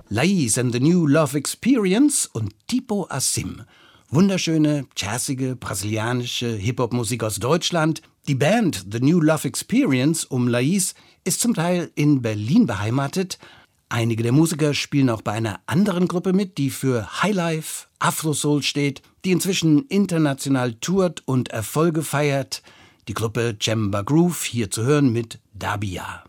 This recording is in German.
Lais and the New Love Experience und Tipo Assim. Wunderschöne, jazzige, brasilianische Hip-Hop-Musik aus Deutschland. Die Band The New Love Experience um Lais ist zum Teil in Berlin beheimatet. Einige der Musiker spielen auch bei einer anderen Gruppe mit, die für Highlife, Afro-Soul steht, die inzwischen international tourt und Erfolge feiert. Die Gruppe Jemba Groove, hier zu hören mit Dabia.